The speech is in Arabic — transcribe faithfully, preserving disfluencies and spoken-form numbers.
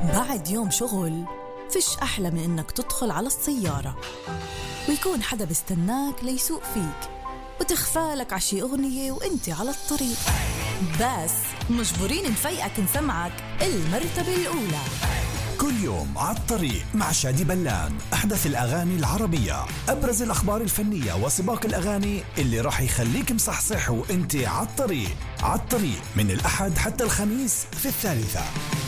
بعد يوم شغل فيش أحلى من إنك تدخل على السيارة ويكون حدا بيستناك ليسوق فيك وتخفالك عشي أغنية وإنتي على الطريق، بس مجبورين نفيقك نسمعك المرتبة الأولى. كل يوم على الطريق مع شادي بلان، أحدث الأغاني العربية، أبرز الأخبار الفنية وسباق الأغاني اللي راح يخليك مصحصح وإنتي على الطريق. على الطريق من الأحد حتى الخميس في الثالثة.